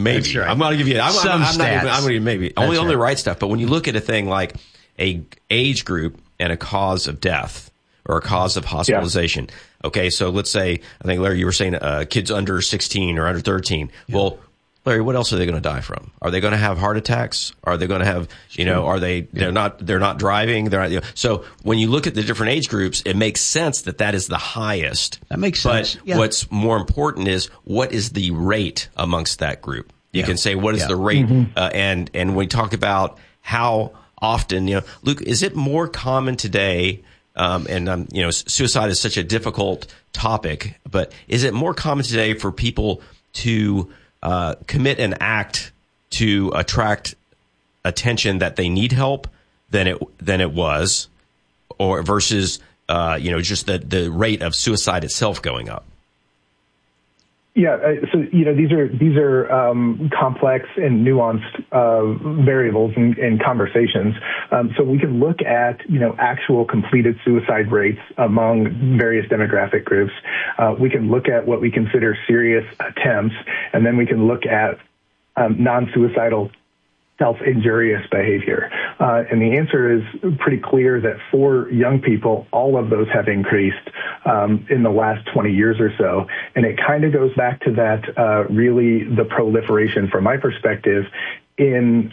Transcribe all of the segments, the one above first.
maybe. That's right. I'm going to give you. I'm going to maybe only right. the right stuff. But when you look at a thing like a age group and a cause of death or a cause of hospitalization. Yeah. Okay, so let's say, I think, Larry, you were saying kids under 16 or under 13. Yeah. Well, Larry, what else are they going to die from? Are they going to have heart attacks? Are they going to have, they're not driving? They're not, So when you look at the different age groups, it makes sense that is the highest. That makes sense. But what's more important is what is the rate amongst that group? You can say, what is the rate? Mm-hmm. And when we talk about how often, Luke, is it more common today? Suicide is such a difficult topic, but is it more common today for people to commit an act to attract attention that they need help than it was, or versus just the rate of suicide itself going up? Yeah, so these are complex and nuanced variables in conversations. So we can look at actual completed suicide rates among various demographic groups. We can look at what we consider serious attempts, and then we can look at non-suicidal self-injurious behavior. And the answer is pretty clear that for young people, all of those have increased in the last 20 years or so. And it kind of goes back to that, really the proliferation, from my perspective, in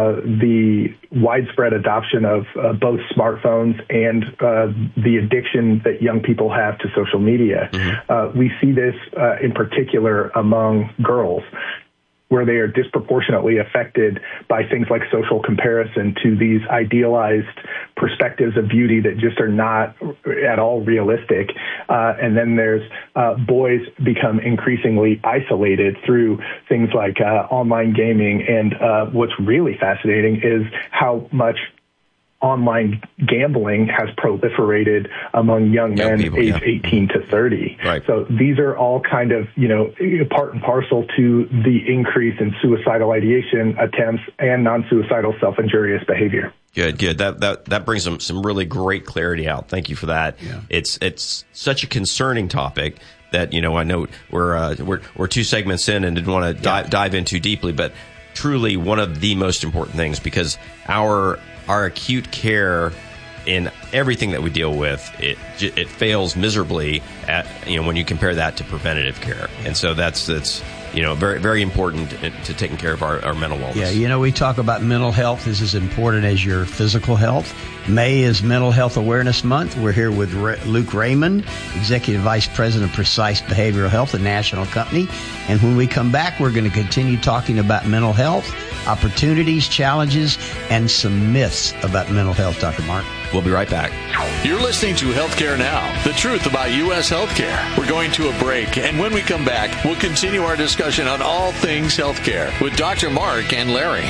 the widespread adoption of both smartphones and the addiction that young people have to social media. Mm-hmm. We see this in particular among girls, where they are disproportionately affected by things like social comparison to these idealized perspectives of beauty that just are not at all realistic. And then there's boys become increasingly isolated through things like online gaming. And what's really fascinating is how much online gambling has proliferated among young men aged 18 to 30. Right. So these are all kind of, part and parcel to the increase in suicidal ideation attempts and non-suicidal self-injurious behavior. Good. That brings some really great clarity out. Thank you for that. Yeah. It's such a concerning topic that, I know we're 2 segments in and didn't want to dive in too deeply, but truly one of the most important things, because our acute care in everything that we deal with, it fails miserably at, when you compare that to preventative care. And so that's very, very important to taking care of our mental wellness. Yeah, we talk about mental health is as important as your physical health. May is Mental Health Awareness Month. We're here with Luke Raymond, Executive Vice President of Precise Behavioral Health, a national company. And when we come back, we're going to continue talking about mental health, opportunities, challenges, and some myths about mental health, Dr. Mark. We'll be right back. You're listening to Healthcare Now, the truth about U.S. healthcare. We're going to a break, and when we come back, we'll continue our discussion on all things healthcare with Dr. Mark and Larry.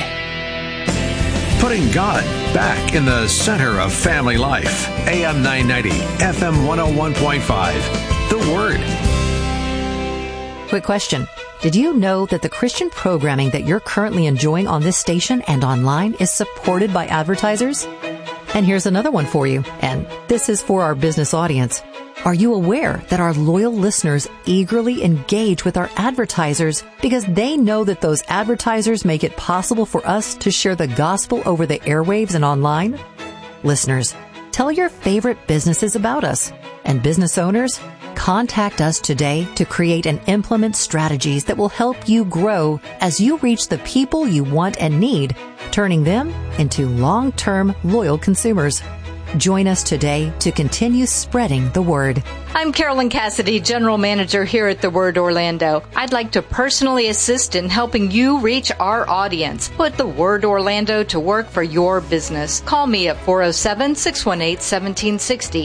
Putting God back in the center of family life. AM 990, FM 101.5. The Word. Quick question. Did you know that the Christian programming that you're currently enjoying on this station and online is supported by advertisers? And here's another one for you, and this is for our business audience. Are you aware that our loyal listeners eagerly engage with our advertisers because they know that those advertisers make it possible for us to share the gospel over the airwaves and online? Listeners, tell your favorite businesses about us. And business owners, contact us today to create and implement strategies that will help you grow as you reach the people you want and need, turning them into long-term loyal consumers. Join us today to continue spreading the word. I'm Carolyn Cassidy, General Manager here at The Word Orlando. I'd like to personally assist in helping you reach our audience. Put The Word Orlando to work for your business. Call me at 407-618-1760.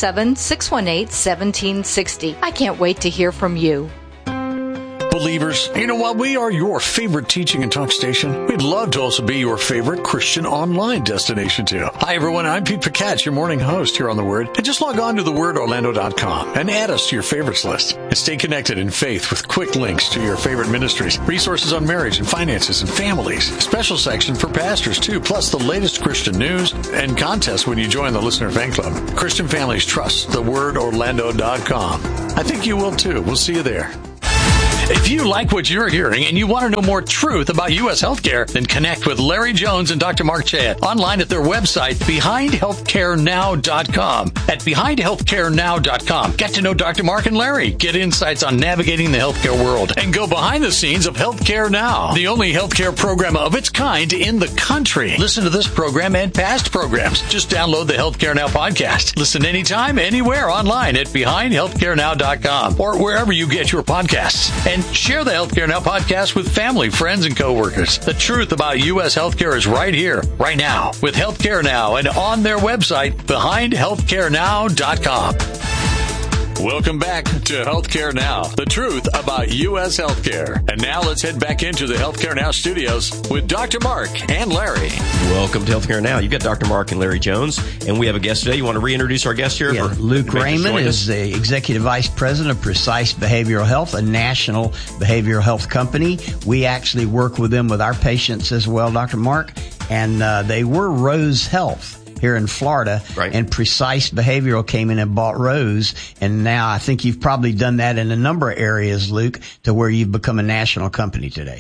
407-618-1760. I can't wait to hear from you. Believers, while we are your favorite teaching and talk station, we'd love to also be your favorite Christian online destination too. Hi everyone, I'm Pete Picatch, your morning host here on The Word. And just log on to thewordorlando.com and add us to your favorites list. And stay connected in faith with quick links to your favorite ministries, resources on marriage and finances and families, special section for pastors too, plus the latest Christian news and contests when you join the Listener Fan Club. Christian families trust thewordorlando.com. I think you will too. We'll see you there. If you like what you're hearing and you want to know more truth about U.S. healthcare, then connect with Larry Jones and Dr. Mark Chaya online at their website, BehindHealthcareNow.com. At BehindHealthcareNow.com, get to know Dr. Mark and Larry, get insights on navigating the healthcare world, and go behind the scenes of Healthcare Now, the only healthcare program of its kind in the country. Listen to this program and past programs. Just download the Healthcare Now podcast. Listen anytime, anywhere online at BehindHealthcareNow.com or wherever you get your podcasts. And share the Healthcare Now podcast with family, friends, and coworkers. The truth about U.S. healthcare is right here, right now, with Healthcare Now and on their website, BehindHealthcareNow.com. Welcome back to Healthcare Now, the truth about U.S. healthcare. And now let's head back into the Healthcare Now studios with Dr. Mark and Larry. Welcome to Healthcare Now. You've got Dr. Mark and Larry Jones, and we have a guest today. You want to reintroduce our guest here? Yeah, Luke Raymond is the Executive Vice President of Precise Behavioral Health, a national behavioral health company. We actually work with them with our patients as well, Dr. Mark, and they were Rose Health here in Florida, right. And Precise Behavioral came in and bought Rose, and now I think you've probably done that in a number of areas, Luke, to where you've become a national company today.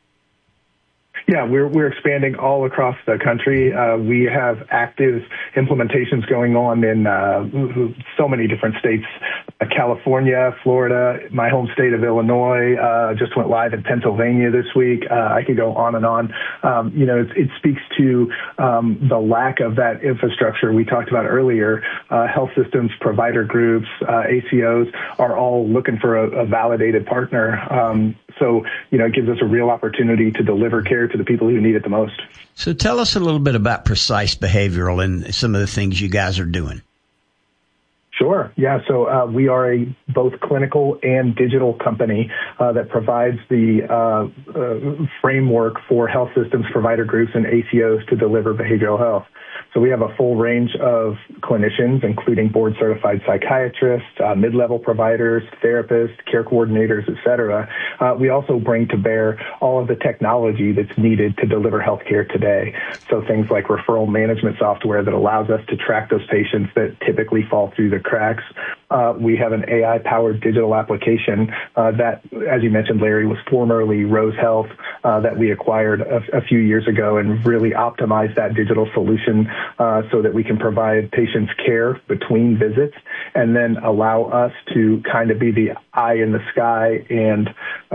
Yeah, we're expanding all across the country. We have active implementations going on in so many different states. California, Florida, my home state of Illinois, just went live in Pennsylvania this week. I could go on and on. It speaks to the lack of that infrastructure we talked about earlier. Health systems, provider groups, ACOs are all looking for a validated partner. So, it gives us a real opportunity to deliver care to the people who need it the most. So tell us a little bit about Precise Behavioral and some of the things you guys are doing. Sure. Yeah. So we are a both clinical and digital company that provides the framework for health systems, provider groups, and ACOs to deliver behavioral health. So we have a full range of clinicians, including board-certified psychiatrists, mid-level providers, therapists, care coordinators, et cetera. We also bring to bear all of the technology that's needed to deliver healthcare today. So things like referral management software that allows us to track those patients that typically fall through the cracks. We have an AI-powered digital application that, as you mentioned, Larry, was formerly Rose Health that we acquired a few years ago and really optimized that digital solution so that we can provide patients care between visits and then allow us to kind of be the eye in the sky and,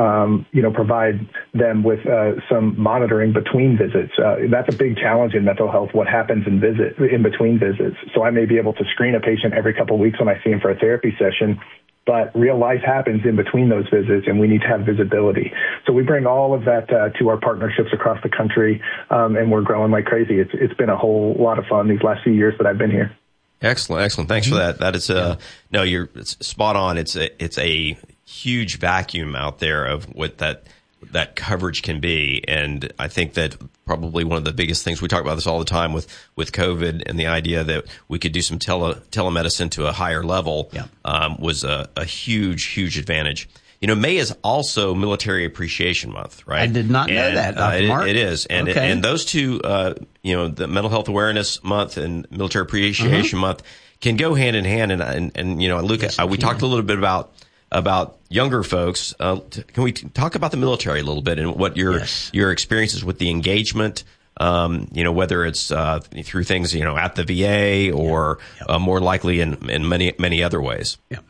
provide them with some monitoring between visits. That's a big challenge in mental health, what happens in between visits. So I may be able to screen a patient every couple of weeks when I see him for a therapy session, but real life happens in between those visits, and we need to have visibility. So we bring all of that to our partnerships across the country, and we're growing like crazy. It's been a whole lot of fun these last few years that I've been here. Excellent. Thanks for that. That is it's spot on. It's a huge vacuum out there of what that coverage can be, and I think that probably one of the biggest things, we talk about this all the time with COVID and the idea that we could do some telemedicine to a higher level was a huge advantage. May is also Military Appreciation Month, right? I did not know that, Dr. Mark. It is. And those two, the Mental Health Awareness Month and Military Appreciation Month can go hand in hand. And Luke, yes, we talked a little bit about younger folks. Can we talk about the military a little bit and what your experiences with the engagement, whether it's through things, at the VA or more likely in many other ways? Yeah.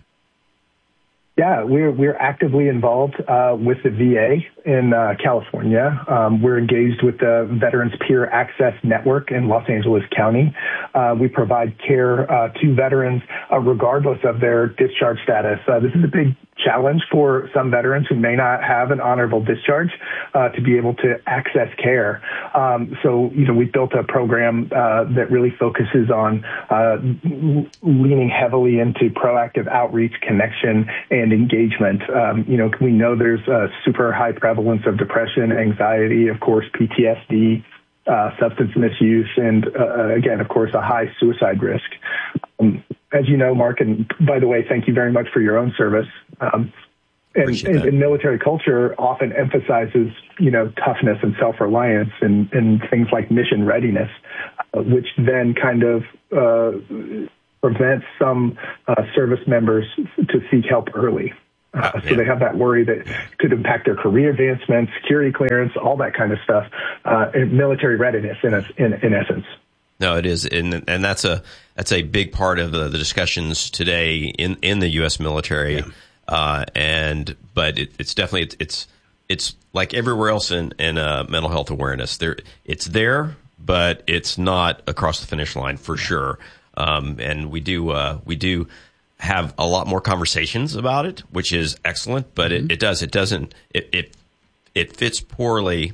Yeah, we're actively involved with the VA in California. We're engaged with the Veterans Peer Access Network in Los Angeles County. We provide care to veterans regardless of their discharge status. This is a big challenge for some veterans who may not have an honorable discharge to be able to access care. So we built a program that really focuses on leaning heavily into proactive outreach, connection, and engagement. We know there's a super high prevalence of depression, anxiety, of course, PTSD, substance misuse, and again, of course, a high suicide risk. As you know, Mark, and by the way, thank you very much for your own service. And military culture often emphasizes, toughness and self-reliance and things like mission readiness, which then kind of prevents some service members to seek help early. So they have that worry that could impact their career advancement, security clearance, all that kind of stuff, and military readiness in essence. No, it is, and that's a big part of the discussions today in the U.S. military, but it's definitely it's like everywhere else in mental health awareness. It's there, but it's not across the finish line for sure. And we do have a lot more conversations about it, which is excellent. But it fits poorly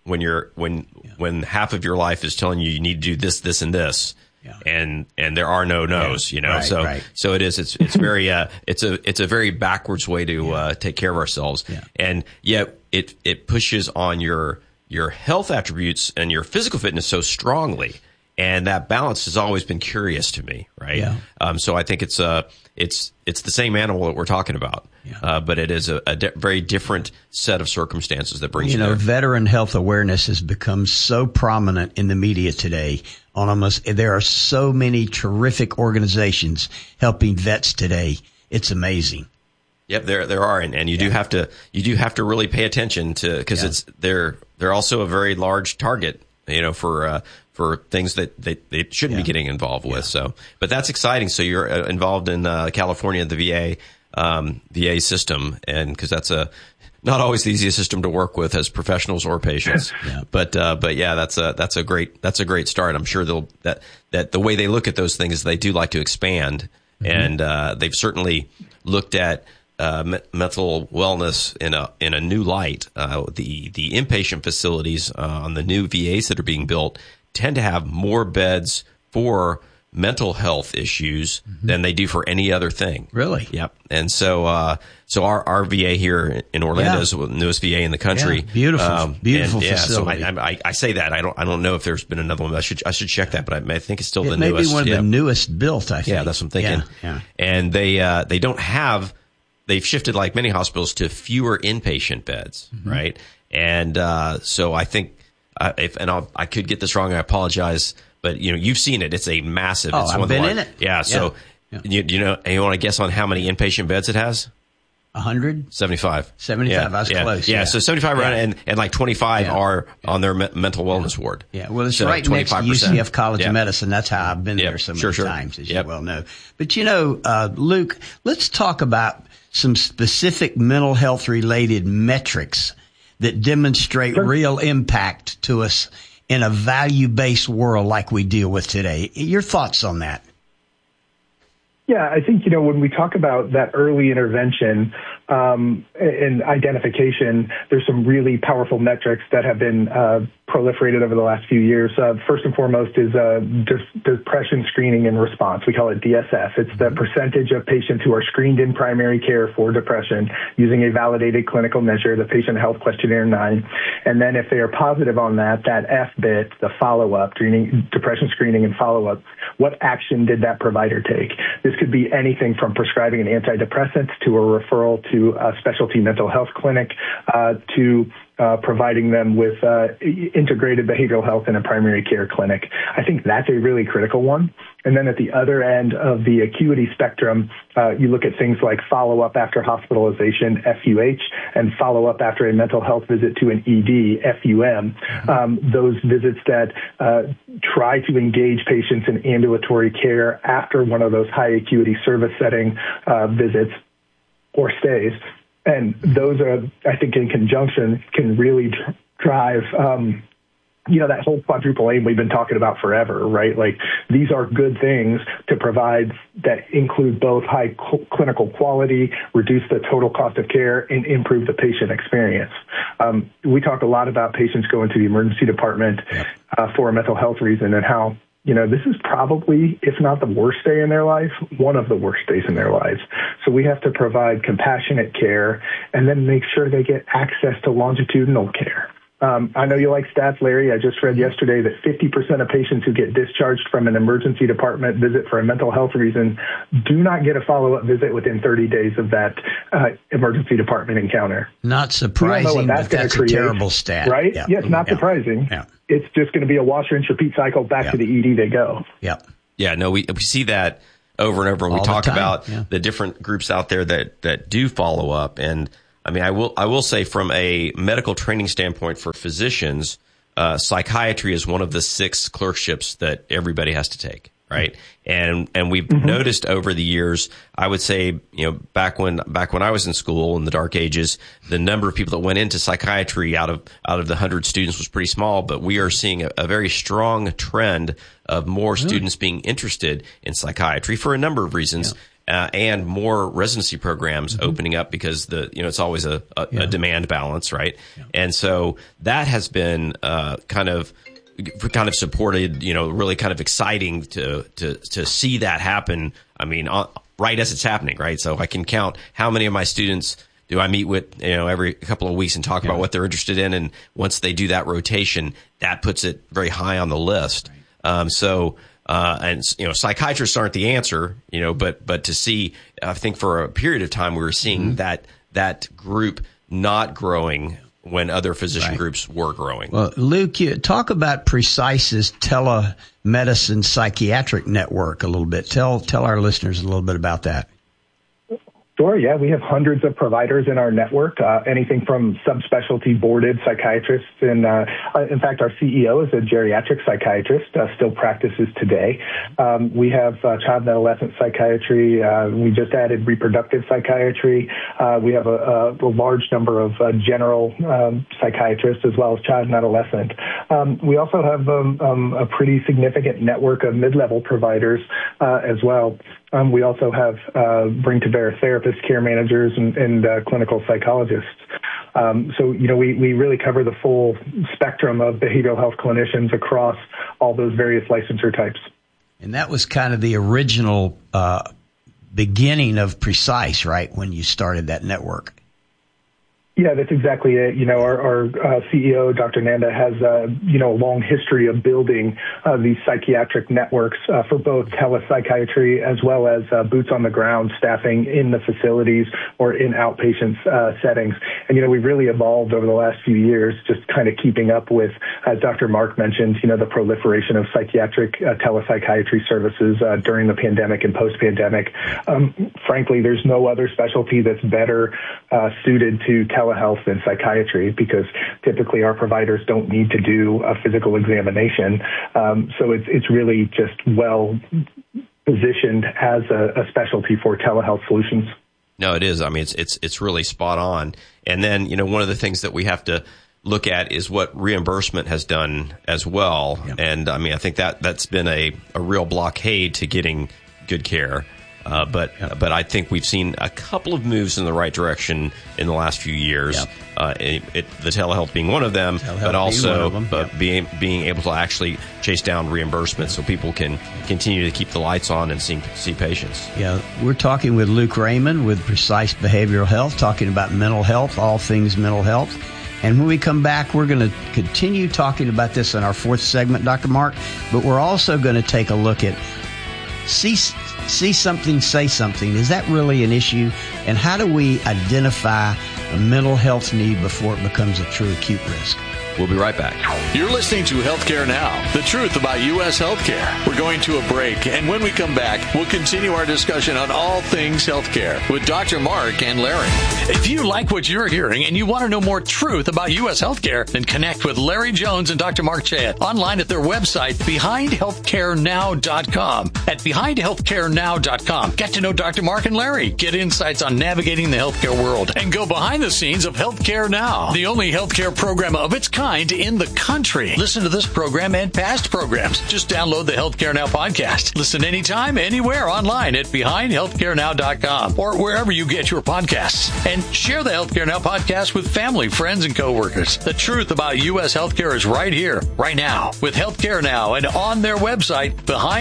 when half of your life is telling you need to do this, this, and this, and there are no no's. So it's very it's a very backwards way to take care of ourselves, and yet it pushes on your health attributes and your physical fitness so strongly. And that balance has always been curious to me, right? Yeah. So I think it's the same animal that we're talking about, but it is a very different set of circumstances that brings you there. Veteran health awareness has become so prominent in the media today. There are so many terrific organizations helping vets today. It's amazing. Yep, there are, and you do have to really pay attention to, because they're also a very large target, for things that they shouldn't be getting involved with. So, but that's exciting. So you're involved in California, the VA system, and because that's not always the easiest system to work with as professionals or patients. But that's a great start. I'm sure that the way they look at those things, they do like to expand, and they've certainly looked at mental wellness in a new light. The inpatient facilities on the new VAs that are being built tend to have more beds for mental health issues than they do for any other thing. Really? Yep. And so our VA here in Orlando is the newest VA in the country. Beautiful facility. So I say that I don't know if there's been another one. I should check that, but I think it's still the newest. Maybe one of the newest built. I think. Yeah, that's what I'm thinking. Yeah. And they don't have. They've shifted, like many hospitals, to fewer inpatient beds, right? And so I think, I could get this wrong, I apologize, but you've seen it. It's a massive. It's I've been in it. Yeah. So you want to guess on how many inpatient beds it has? 100? 75. 75. I was close. Yeah. So 75 around, and like 25 are on their mental wellness ward. Yeah. Well, it's right next to UCF College of Medicine. That's how I've been there so many times, as you well know. But Luke, let's talk about some specific mental health related metrics that demonstrate real impact to us in a value-based world like we deal with today. Your thoughts on that? Yeah, I think, when we talk about that early intervention and identification, there's some really powerful metrics that have been proliferated over the last few years. First and foremost is depression screening and response. We call it DSF. It's the percentage of patients who are screened in primary care for depression using a validated clinical measure, the Patient Health Questionnaire 9. And then if they are positive on that F bit, the follow-up, depression screening and follow-up, what action did that provider take? This could be anything from prescribing an antidepressant to a referral to a specialty mental health clinic to providing them with integrated behavioral health in a primary care clinic. I think that's a really critical one. And then at the other end of the acuity spectrum, you look at things like follow-up after hospitalization, FUH, and follow-up after a mental health visit to an ED, FUM. Those visits that try to engage patients in ambulatory care after one of those high acuity service setting visits or stays. And those are, I think, in conjunction, can really drive, that whole quadruple aim we've been talking about forever, right? Like, these are good things to provide that include both high clinical quality, reduce the total cost of care, and improve the patient experience. We talk a lot about patients going to the emergency department for a mental health reason, and how this is probably, if not the worst day in their life, one of the worst days in their lives. So we have to provide compassionate care and then make sure they get access to longitudinal care. I know you like stats, Larry. I just read yesterday that 50% of patients who get discharged from an emergency department visit for a mental health reason do not get a follow-up visit within 30 days of that emergency department encounter. Not surprising, but that's a terrible stat. Right? Yeah. Yes, not surprising. Yeah. It's just going to be a wash, rinse, repeat cycle. Back to the ED they go. Yep. Yeah, no, we see that over and over when we talk about Yeah. the different groups out there that do follow up. And I mean, I will say from a medical training standpoint for physicians, psychiatry is one of the 6 clerkships that everybody has to take. Right. And we've noticed over the years, I would say, back when I was in school in the dark ages, the number of people that went into psychiatry out of the 100 students was pretty small, but we are seeing a very strong trend of more students being interested in psychiatry for a number of reasons. Yeah. And more residency programs opening up because it's always a demand balance. Right. Yeah. And so that has been, kind of supported, really kind of exciting to see that happen. I mean, right as it's happening, right? So I can count how many of my students do I meet with, every couple of weeks and talk about what they're interested in. And once they do that rotation, that puts it very high on the list. Right. Psychiatrists aren't the answer, but to see, I think for a period of time, we were seeing that group not growing when other physician groups were growing. Well, Luke, you talk about Precise's telemedicine psychiatric network a little bit. Tell our listeners a little bit about that. Sure, yeah. We have hundreds of providers in our network, anything from subspecialty boarded psychiatrists. And in fact, our CEO is a geriatric psychiatrist, still practices today. We have child and adolescent psychiatry. We just added reproductive psychiatry. We have a large number of general psychiatrists as well as child and adolescent. We also have a pretty significant network of mid-level providers as well. We also have bring to bear therapists, care managers, and clinical psychologists. So we really cover the full spectrum of behavioral health clinicians across all those various licensure types. And that was kind of the original beginning of Precise, right, when you started that network? Yeah, that's exactly it. Our CEO, Dr. Nanda, has a long history of building these psychiatric networks for both telepsychiatry as well as boots on the ground staffing in the facilities or in outpatient settings. And we've really evolved over the last few years, just kind of keeping up with, as Dr. Mark mentioned, the proliferation of psychiatric telepsychiatry services during the pandemic and post-pandemic. Frankly, there's no other specialty that's better suited to telehealth and psychiatry because typically our providers don't need to do a physical examination. So it's really just well positioned as a specialty for telehealth solutions. No, it is. I mean, it's really spot on. And then, one of the things that we have to look at is what reimbursement has done as well. Yep. And I mean, I think that's been a real blockade to getting good care. But I think we've seen a couple of moves in the right direction in the last few years. Yep. The telehealth being one of them, but also being able to actually chase down reimbursement so people can continue to keep the lights on and see patients. Yeah, we're talking with Luke Raymond with Precise Behavioral Health, talking about mental health, all things mental health. And when we come back, we're going to continue talking about this in our 4th segment, Dr. Mark, but we're also going to take a look at see something, say something. Is that really an issue? And how do we identify a mental health need before it becomes a true acute risk? We'll be right back. You're listening to Healthcare Now, the truth about U.S. healthcare. We're going to a break, and when we come back, we'll continue our discussion on all things healthcare with Dr. Mark and Larry. If you like what you're hearing and you want to know more truth about U.S. healthcare, then connect with Larry Jones and Dr. Mark Chad online at their website, BehindHealthcareNow.com. At BehindHealthcareNow.com, get to know Dr. Mark and Larry, get insights on navigating the healthcare world, and go behind the scenes of Healthcare Now, the only healthcare program of its kind in the country. Listen to this program and past programs. Just download the Healthcare Now podcast. Listen anytime, anywhere online at BehindHealthcareNow.com or wherever you get your podcasts. And share the Healthcare Now podcast with family, friends, and coworkers. The truth about U.S. healthcare is right here, right now, with Healthcare Now and on their website,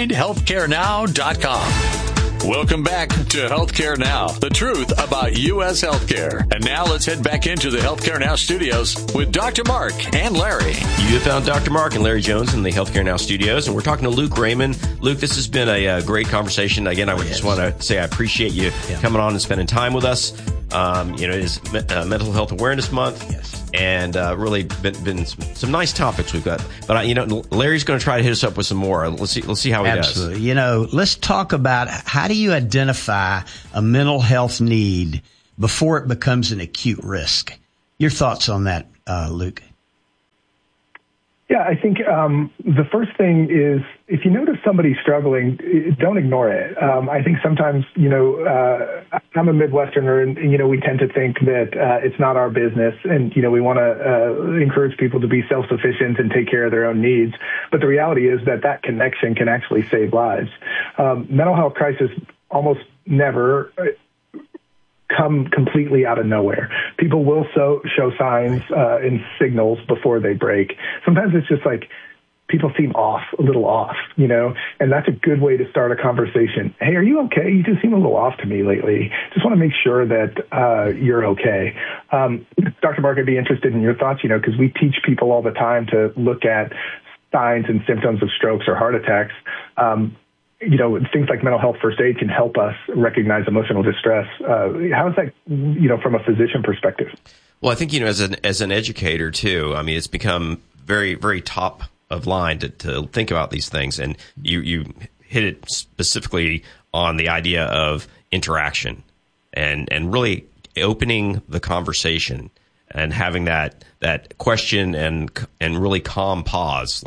BehindHealthcareNow.com. Welcome back to Healthcare Now, the truth about U.S. healthcare. And now let's head back into the Healthcare Now studios with Dr. Mark and Larry. You have found Dr. Mark and Larry Jones in the Healthcare Now studios, and we're talking to Luke Raymond. Luke, this has been a great conversation. Again, I would just want to say I appreciate you coming on and spending time with us. It is Mental Health Awareness Month. Yes. and really been some nice topics we've got. But Larry's going to try to hit us up with some more. Let's see how he Absolutely. does. Let's talk about how do you identify a mental health need before it becomes an acute risk. Your thoughts on that, Luke? Yeah, I think the first thing is if you notice somebody struggling, don't ignore it. I think sometimes, I'm a Midwesterner, and we tend to think that it's not our business, and we want to encourage people to be self-sufficient and take care of their own needs. But the reality is that connection can actually save lives. Mental health crisis almost never come completely out of nowhere. People will show signs and signals before they break. Sometimes it's just like people seem a little off, and that's a good way to start a conversation. Hey, are you okay? You just seem a little off to me lately. Just want to make sure that you're okay. Dr. Mark, I'd be interested in your thoughts, because we teach people all the time to look at signs and symptoms of strokes or heart attacks. Things like mental health first aid can help us recognize emotional distress. How is that, from a physician perspective? Well, I think, as an educator too, I mean, it's become very, very top of line to think about these things. And you hit it specifically on the idea of interaction and really opening the conversation and having that question and really calm pause,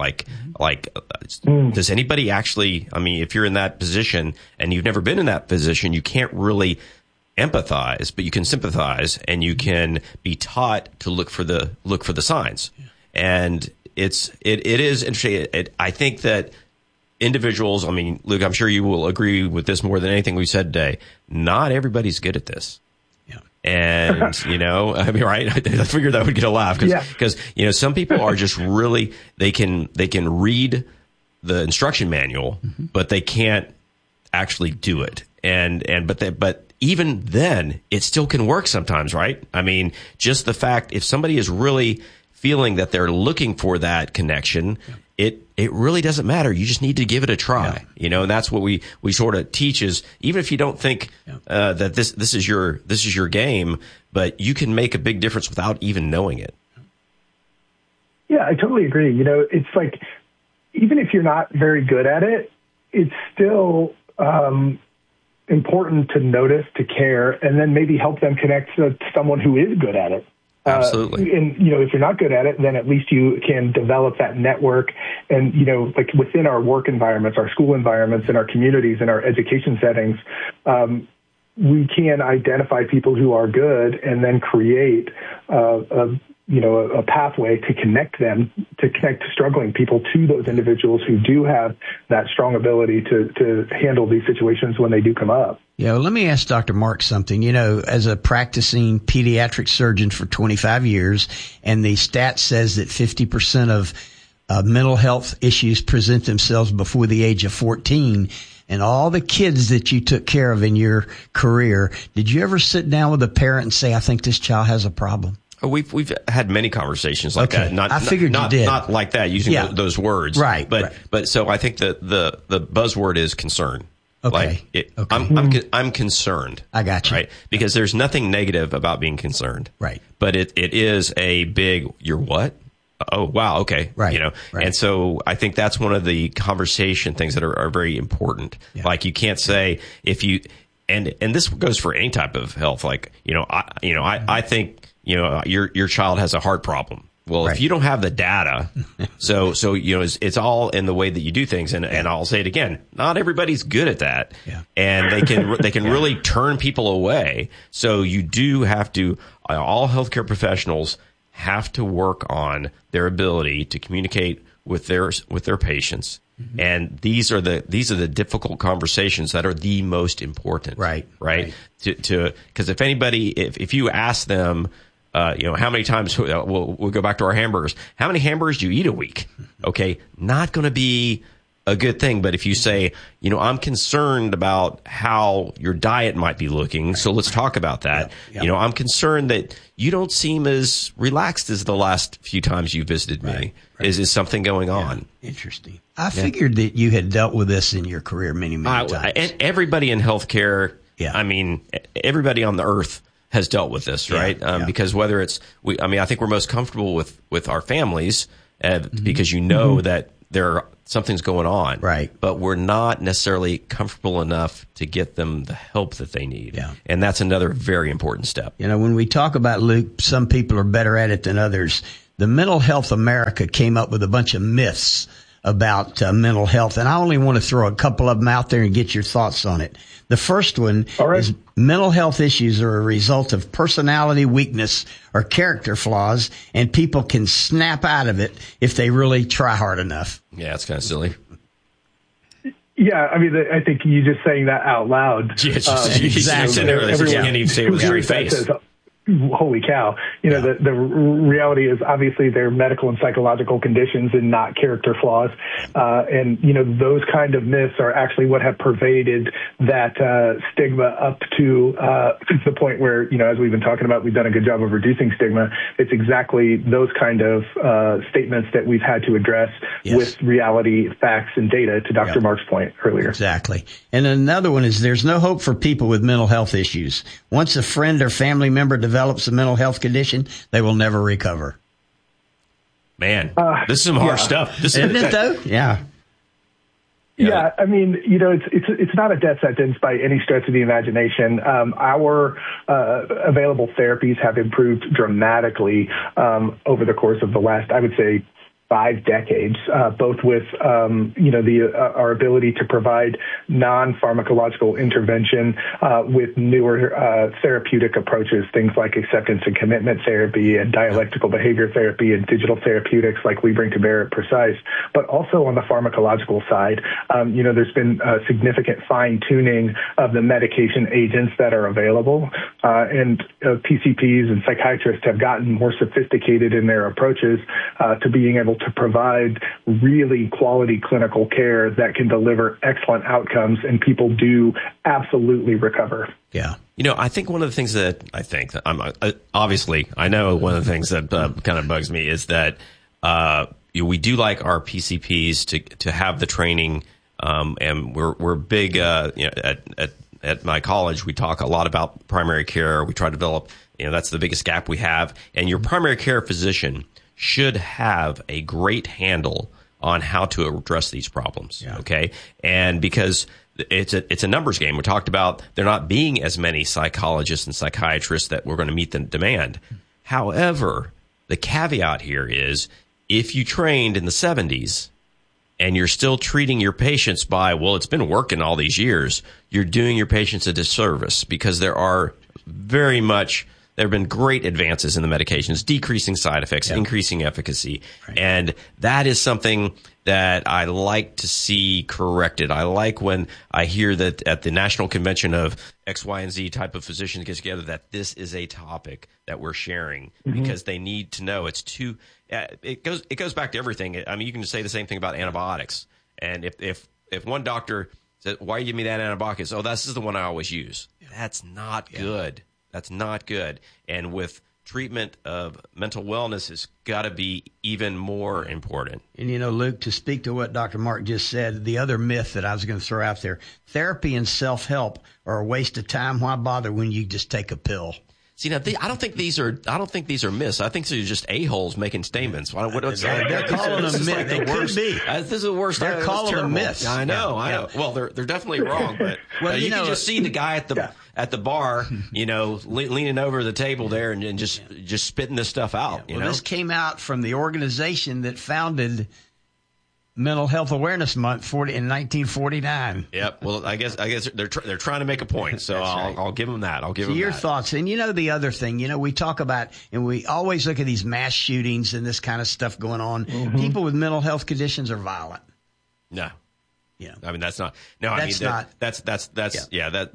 does anybody actually? I mean, if you're in that position and you've never been in that position, you can't really empathize, but you can sympathize, and you can be taught to look for the signs. Yeah. And it is interesting. I think that individuals. I mean, Luke, I'm sure you will agree with this more than anything we've said today. Not everybody's good at this. And, I mean, right. I figured that would get a laugh because some people are just really, they can read the instruction manual, but they can't actually do it. But even then it still can work sometimes, right? I mean, just the fact if somebody is really feeling that they're looking for that connection, it really doesn't matter. You just need to give it a try, and that's what we sort of teach is even if you don't think that this is your game, but you can make a big difference without even knowing it. Yeah, I totally agree. It's like even if you're not very good at it, it's still important to notice, to care, and then maybe help them connect to someone who is good at it. Absolutely. And, if you're not good at it, then at least you can develop that network. And, like within our work environments, our school environments, and our communities and our education settings, we can identify people who are good and then create a pathway to connect struggling people to those individuals who do have that strong ability to handle these situations when they do come up. Yeah, well, let me ask Dr. Mark something. As a practicing pediatric surgeon for 25 years, and the stat says that 50% of mental health issues present themselves before the age of 14, and all the kids that you took care of in your career, did you ever sit down with a parent and say, I think this child has a problem? We've had many conversations like that. I figured you did. Not like that, using those words. Right. But so I think the buzzword is concern. Okay. I'm concerned. I got you. Right. Because there's nothing negative about being concerned. Right. But it is a big, you're what? Oh, wow. Okay. Right. And so I think that's one of the conversation things that are very important. Yeah. Like you can't say if you, and this goes for any type of health. Like, I think, your child has a heart problem. Well, if you don't have the data, so it's all in the way that you do things, and I'll say it again, not everybody's good at that, and they can really turn people away. So you do have to. All healthcare professionals have to work on their ability to communicate with their patients, and these are the difficult conversations that are the most important. Right. To because if anybody, if you ask them. How many times we'll go back to our hamburgers. How many hamburgers do you eat a week? Okay. Not going to be a good thing. But if you say, I'm concerned about how your diet might be looking. So let's talk about that. Yep. I'm concerned that you don't seem as relaxed as the last few times you visited me. Right. Is something going on? Interesting. I figured that you had dealt with this in your career many times. And everybody in healthcare, I mean, everybody on the earth has dealt with this, right? Because whether it's, I think we're most comfortable with our families because that something's going on, right? But we're not necessarily comfortable enough to get them the help that they need, and that's another very important step. When we talk about, Luke, some people are better at it than others. The Mental Health America came up with a bunch of myths about mental health, and I only want to throw a couple of them out there and get your thoughts on it. The first one is mental health issues are a result of personality weakness or character flaws, and people can snap out of it if they really try hard enough. Yeah, it's kind of silly. Yeah, I think you just saying that out loud. Exactly. You can't even say it with your face. Holy cow. The reality is obviously they're medical and psychological conditions and not character flaws. And those kind of myths are actually what have pervaded that stigma up to the point where, as we've been talking about, we've done a good job of reducing stigma. It's exactly those kind of statements that we've had to address with reality, facts, and data, to Dr. Mark's point earlier. Exactly. And another one is there's no hope for people with mental health issues. Once a friend or family member develops a mental health condition, they will never recover. Man, this is some harsh stuff. Isn't it, though? Yeah. Yeah, it's not a death sentence by any stretch of the imagination. Our available therapies have improved dramatically over the course of the last, I would say, 5 decades, both with, our ability to provide non-pharmacological intervention with newer therapeutic approaches, things like acceptance and commitment therapy and dialectical behavior therapy and digital therapeutics like we bring to bear at Precise. But also on the pharmacological side, there's been significant fine-tuning of the medication agents that are available. And PCPs and psychiatrists have gotten more sophisticated in their approaches to being able to provide really quality clinical care that can deliver excellent outcomes, and people do absolutely recover. Yeah. I think one of the things that I know one of the things that kind of bugs me is that we do like our PCPs to have the training, and we're big. At my college, we talk a lot about primary care. We try to develop. That's the biggest gap we have, and your primary care physician should have a great handle on how to address these problems. Yeah. Okay. And because it's a numbers game. We talked about there not being as many psychologists and psychiatrists that we're going to meet the demand. However, the caveat here is if you trained in the 70s and you're still treating your patients by, well, it's been working all these years, you're doing your patients a disservice, because there have been great advances in the medications, decreasing side effects, increasing efficacy. Right. And that is something that I like to see corrected. I like when I hear that at the National Convention of X, Y, and Z type of physicians get together that this is a topic that we're sharing, because they need to know. It's too it goes back to everything. I mean, you can say the same thing about antibiotics. And if one doctor says, "Why you give me that antibiotic?" Oh, this is the one I always use. That's not good. That's not good. And with treatment of mental wellness has got to be even more important. And, Luke, to speak to what Dr. Mark just said, the other myth that I was going to throw out there, therapy and self-help are a waste of time. Why bother when you just take a pill? See, now I don't think these are myths. I think they're just a-holes making statements. They're calling them myths. They could be. This is the worst. They're calling them myths. I know. Well, they're definitely wrong. But you can just see the guy at the bar, leaning over the table there and just spitting this stuff out. This came out from the organization that founded Mental Health Awareness Month in 1949. Yep. Well, I guess they're trying to make a point, so I'll give them that. I'll give them your that. thoughts. And the other thing, we talk about, and we always look at these mass shootings and this kind of stuff going on. Mm-hmm. People with mental health conditions are violent. No. Yeah. I mean, that's not. No, that's not. That's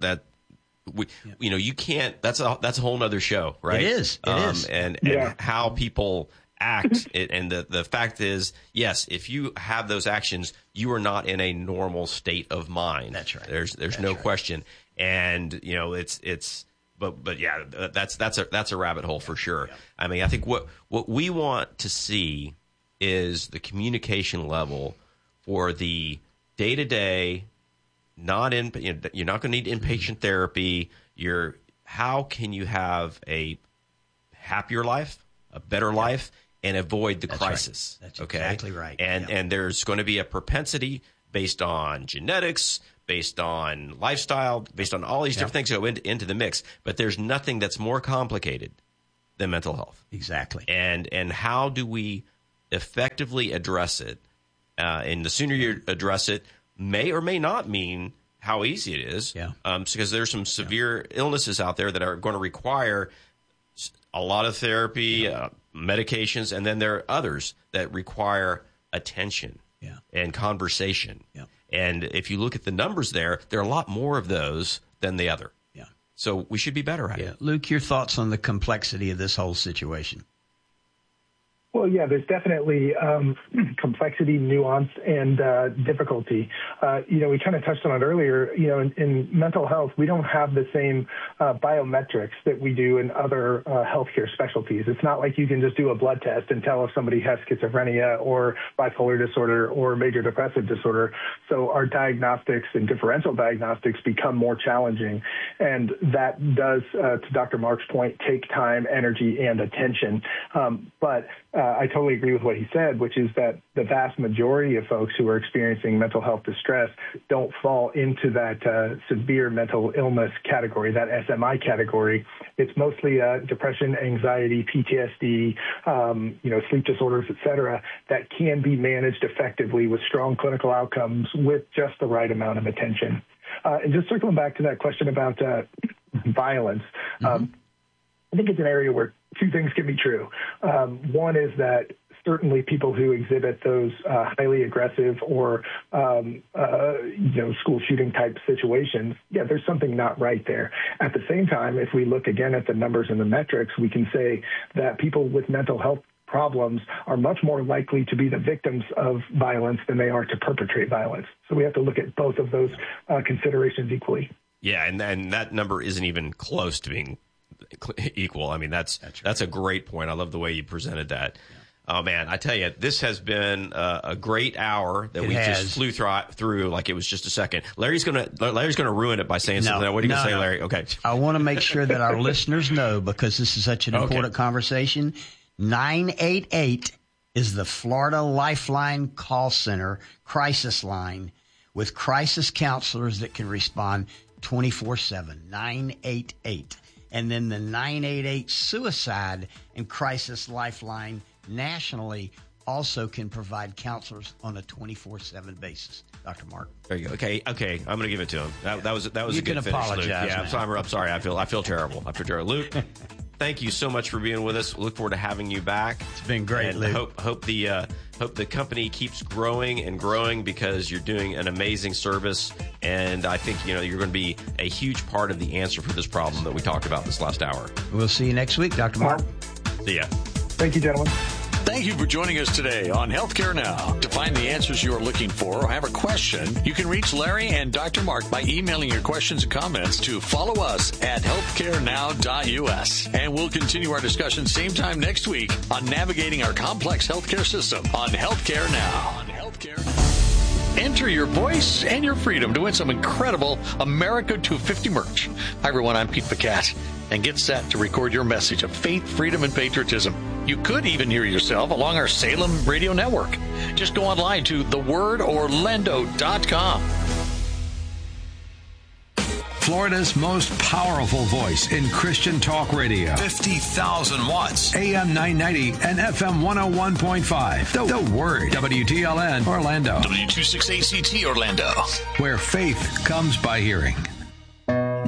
you can't. That's a whole nother show, right? It is. And how people act. And the fact is, yes, if you have those actions, you are not in a normal state of mind. That's right. There's no question. And but yeah, that's a rabbit hole for sure. Yeah. I mean, I think what we want to see is the communication level for the day-to-day, you're not going to need inpatient therapy. how can you have a happier life, a better life, and avoid the crisis? Right. That's exactly right. And there's going to be a propensity based on genetics, based on lifestyle, based on all these different things that go into the mix. But there's nothing that's more complicated than mental health. Exactly. And how do we effectively address it? And the sooner you address it may or may not mean how easy it is. Yeah. Because there's some severe illnesses out there that are going to require a lot of therapy, medications, and then there are others that require attention and conversation. Yeah. And if you look at the numbers there are a lot more of those than the other. Yeah. So we should be better at it. Luke, your thoughts on the complexity of this whole situation? Well, yeah, there's definitely complexity, nuance, and difficulty. We kind of touched on it earlier. In mental health, we don't have the same biometrics that we do in other healthcare specialties. It's not like you can just do a blood test and tell if somebody has schizophrenia or bipolar disorder or major depressive disorder. So our diagnostics and differential diagnostics become more challenging. And that does, to Dr. Mark's point, take time, energy, and attention. But I totally agree with what he said, which is that the vast majority of folks who are experiencing mental health distress don't fall into that severe mental illness category, that SMI category. It's mostly depression, anxiety, PTSD, sleep disorders, et cetera, that can be managed effectively with strong clinical outcomes with just the right amount of attention. And just circling back to that question about violence, I think it's an area where two things can be true. One is that certainly people who exhibit those highly aggressive or school shooting type situations, there's something not right there. At the same time, if we look again at the numbers and the metrics, we can say that people with mental health problems are much more likely to be the victims of violence than they are to perpetrate violence. So we have to look at both of those considerations equally. Yeah, and that number isn't even close to being equal. I mean, that's a great point. I love the way you presented that. Yeah. Oh man, I tell you, this has been a great hour that just flew through like it was just a second. Larry's gonna ruin it by saying something. What are you gonna say, Larry? Okay. I want to make sure that our listeners know, because this is such an important conversation. 988 is the Florida Lifeline call center crisis line with crisis counselors that can respond 24/7. 988. And then the 988 Suicide and Crisis Lifeline nationally also can provide counselors on a 24/7 basis. Dr. Mark. There you go. Okay. I'm going to give it to him. That was a good finish, apologize, Luke. Yeah, I'm sorry. I feel terrible. Luke, thank you so much for being with us. We look forward to having you back. It's been great, Luke. Hope the company keeps growing and growing, because you're doing an amazing service, and I think you're going to be a huge part of the answer for this problem that we talked about this last hour. We'll see you next week, Dr. Mark. See ya. Thank you, gentlemen. Thank you for joining us today on Healthcare Now. To find the answers you are looking for or have a question, you can reach Larry and Dr. Mark by emailing your questions and comments to follow us at healthcarenow.us. And we'll continue our discussion same time next week on navigating our complex healthcare system on Healthcare Now. Enter your voice and your freedom to win some incredible America 250 merch. Hi, everyone. I'm Pete Pacat. And get set to record your message of faith, freedom, and patriotism. You could even hear yourself along our Salem radio network. Just go online to thewordorlando.com. Florida's most powerful voice in Christian talk radio. 50,000 watts. AM 990 and FM 101.5. The Word. WTLN Orlando. W26ACT Orlando. Where faith comes by hearing.